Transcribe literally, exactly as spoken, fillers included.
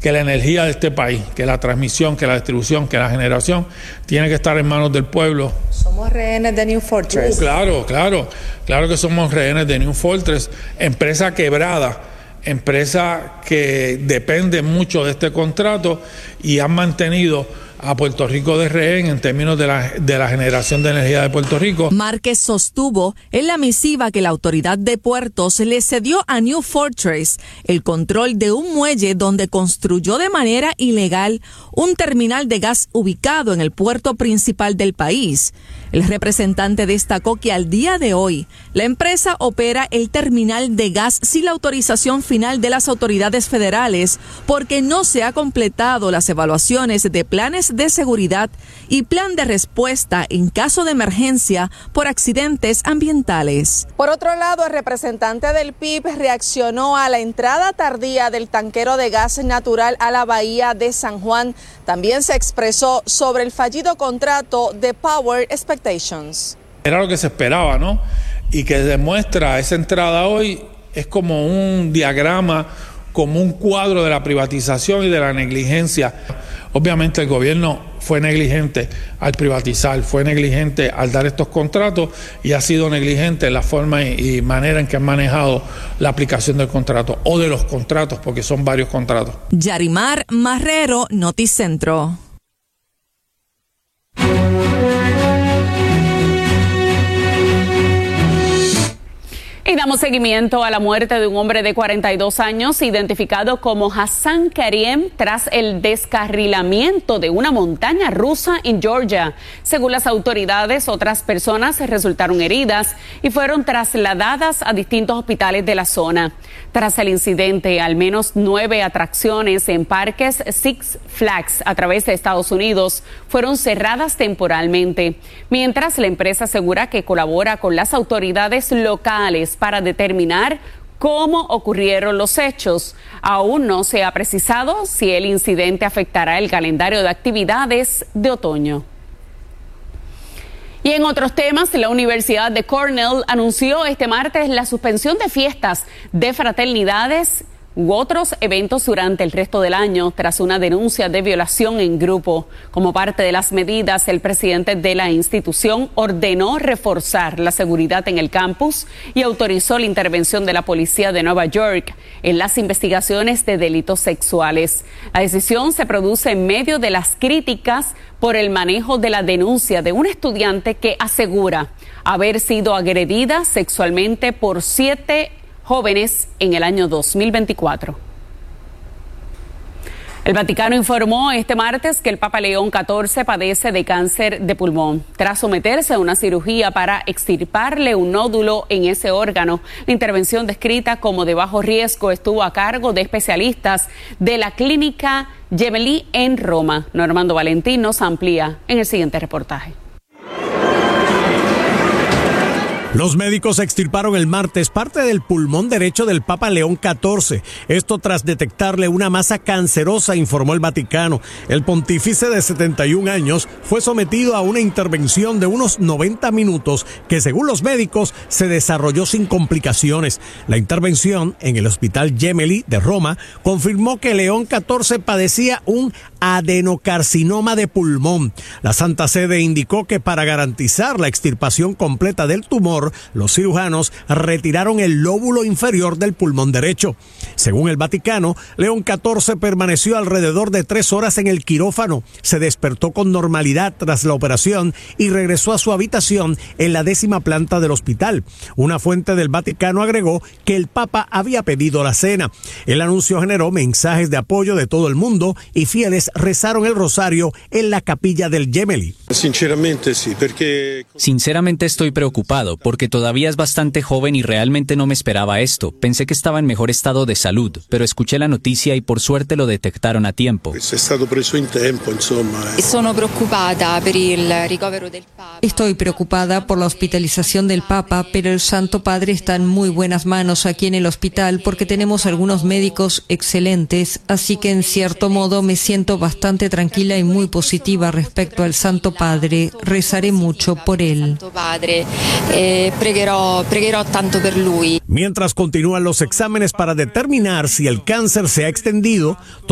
que la energía de este país, que la transmisión, que la distribución, que la generación tiene que estar en manos del pueblo. ¿Somos rehenes de New Fortress? Uh, claro, claro, claro que somos rehenes de New Fortress, empresa quebrada, empresa que depende mucho de este contrato y han mantenido a Puerto Rico de rehén en términos de la, de la generación de energía de Puerto Rico. Márquez sostuvo en la misiva que la Autoridad de Puertos le cedió a New Fortress el control de un muelle donde construyó de manera ilegal un terminal de gas ubicado en el puerto principal del país. El representante destacó que al día de hoy la empresa opera el terminal de gas sin la autorización final de las autoridades federales porque no se ha completado las evaluaciones de planes de seguridad y plan de respuesta en caso de emergencia por accidentes ambientales. Por otro lado, el representante del P I B reaccionó a la entrada tardía del tanquero de gas natural a la bahía de San Juan. También se expresó sobre el fallido contrato de Power Expectations. Era lo que se esperaba, ¿no? Y que demuestra esa entrada hoy es como un diagrama, como un cuadro de la privatización y de la negligencia. Obviamente el gobierno fue negligente al privatizar, fue negligente al dar estos contratos y ha sido negligente en la forma y manera en que han manejado la aplicación del contrato o de los contratos, porque son varios contratos. Yarimar Marrero, Noticentro. Y damos seguimiento a la muerte de un hombre de cuarenta y dos años identificado como Hassan Kariem tras el descarrilamiento de una montaña rusa en Georgia. Según las autoridades, otras personas resultaron heridas y fueron trasladadas a distintos hospitales de la zona. Tras el incidente, al menos nueve atracciones en parques Six Flags a través de Estados Unidos fueron cerradas temporalmente, mientras la empresa asegura que colabora con las autoridades locales para determinar cómo ocurrieron los hechos. Aún no se ha precisado si el incidente afectará el calendario de actividades de otoño. Y en otros temas, la Universidad de Cornell anunció este martes la suspensión de fiestas de fraternidades u otros eventos durante el resto del año tras una denuncia de violación en grupo. Como parte de las medidas, el presidente de la institución ordenó reforzar la seguridad en el campus y autorizó la intervención de la policía de Nueva York en las investigaciones de delitos sexuales. La decisión se produce en medio de las críticas por el manejo de la denuncia de una estudiante que asegura haber sido agredida sexualmente por siete jóvenes en el año dos mil veinticuatro. El Vaticano informó este martes que el Papa León catorce padece de cáncer de pulmón. Tras someterse a una cirugía para extirparle un nódulo en ese órgano, la intervención descrita como de bajo riesgo estuvo a cargo de especialistas de la clínica Gemelli en Roma. Normando Valentín nos amplía en el siguiente reportaje. Los médicos extirparon el martes parte del pulmón derecho del Papa León catorce. Esto tras detectarle una masa cancerosa, informó el Vaticano. El pontífice de setenta y un años fue sometido a una intervención de unos noventa minutos que, según los médicos, se desarrolló sin complicaciones. La intervención en el Hospital Gemelli de Roma confirmó que León catorce padecía un adenocarcinoma de pulmón. La Santa Sede indicó que para garantizar la extirpación completa del tumor, los cirujanos retiraron el lóbulo inferior del pulmón derecho. Según el Vaticano, León catorce permaneció alrededor de tres horas en el quirófano, se despertó con normalidad tras la operación y regresó a su habitación en la décima planta del hospital. Una fuente del Vaticano agregó que el Papa había pedido la cena. El anuncio generó mensajes de apoyo de todo el mundo y fieles rezaron el rosario en la capilla del Gemelli. Sinceramente sí, porque... Sinceramente estoy preocupado porque todavía es bastante joven y realmente no me esperaba esto. Pensé que estaba en mejor estado de salud, pero escuché la noticia y por suerte lo detectaron a tiempo. Estoy preocupada por la hospitalización del Papa, pero el Santo Padre está en muy buenas manos aquí en el hospital porque tenemos algunos médicos excelentes, así que en cierto modo me siento bastante tranquila y muy positiva respecto al Santo Padre. Rezaré mucho por él. Pregherò, pregherò tanto per lui. Mientras continúan los exámenes para determinar si el cáncer se ha extendido,